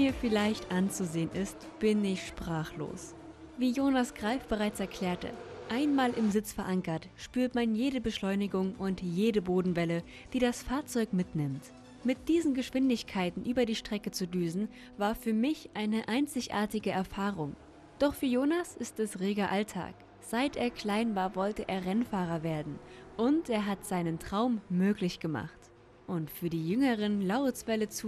mir vielleicht anzusehen ist, bin ich sprachlos. Wie Jonas Greif bereits erklärte, einmal im Sitz verankert, spürt man jede Beschleunigung und jede Bodenwelle, die das Fahrzeug mitnimmt. Mit diesen Geschwindigkeiten über die Strecke zu düsen, war für mich eine einzigartige Erfahrung. Doch für Jonas ist es reger Alltag. Seit er klein war, wollte er Rennfahrer werden und er hat seinen Traum möglich gemacht. Und für die jüngeren Lauritzwelle